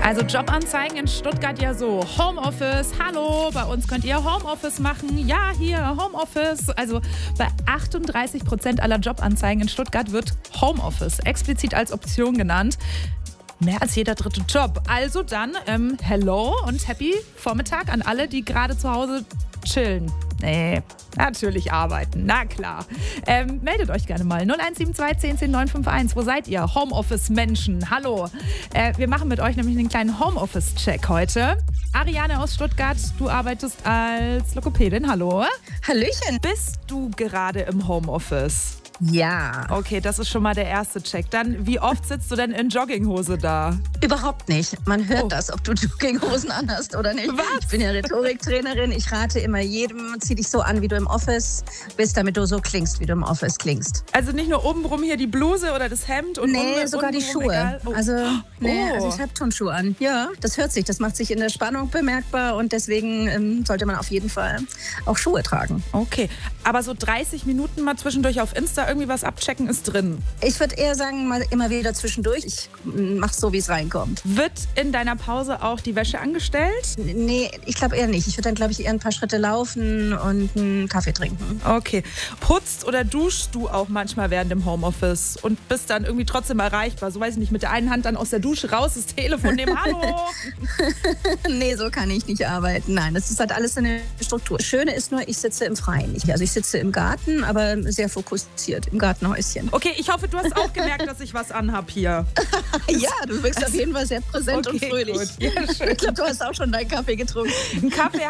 Also Jobanzeigen in Stuttgart ja so. Homeoffice, hallo, bei uns könnt ihr Homeoffice machen. Ja, hier, Homeoffice. Also bei 38% aller Jobanzeigen in Stuttgart wird Homeoffice explizit als Option genannt. Mehr als jeder dritte Job. Also dann hello und happy Vormittag an alle, die gerade zu Hause chillen. Nee, natürlich arbeiten, na klar. Meldet euch gerne mal. 0172 10 10 951. Wo seid ihr? Homeoffice-Menschen, hallo. Wir machen mit euch nämlich einen kleinen Homeoffice-Check heute. Ariane aus Stuttgart, du arbeitest als Logopädin, hallo. Hallöchen. Bist du gerade im Homeoffice? Ja. Okay, das ist schon mal der erste Check. Dann, wie oft sitzt du denn in Jogginghose da? Überhaupt nicht. Man hört das, ob du Jogginghosen anhast oder nicht. Was? Ich bin ja Rhetoriktrainerin. Ich rate immer jedem, zieh dich so an, wie du im Office bist, damit du so klingst, wie du im Office klingst. Also nicht nur obenrum hier die Bluse oder das Hemd? Und nee, sogar die Schuhe. Oh. Also ich habe Turnschuhe an. Ja, das hört sich. Das macht sich in der Spannung bemerkbar und deswegen sollte man auf jeden Fall auch Schuhe tragen. Okay, aber so 30 Minuten mal zwischendurch auf Insta irgendwie was abchecken ist drin. Ich würde eher sagen, mal immer wieder zwischendurch. Ich mache so, wie es reinkommt. Wird in deiner Pause auch die Wäsche angestellt? Nee, ich glaube eher nicht. Ich würde dann, glaube ich, eher ein paar Schritte laufen und einen Kaffee trinken. Okay. Putzt oder duschst du auch manchmal während dem Homeoffice und bist dann irgendwie trotzdem erreichbar? So, weiß ich nicht, mit der einen Hand dann aus der Dusche raus, das Telefon nehmen, hallo? Nee, so kann ich nicht arbeiten. Nein, das ist halt alles eine Struktur. Das Schöne ist nur, ich sitze im Freien. Also ich sitze im Garten, aber sehr fokussiert im Gartenhäuschen. Okay, ich hoffe, du hast auch gemerkt, dass ich was anhab hier. Ja, du wirkst auf jeden Fall sehr präsent und fröhlich. Gut. Ja, schön. Ich glaube, du hast auch schon deinen Kaffee getrunken. Einen Kaffee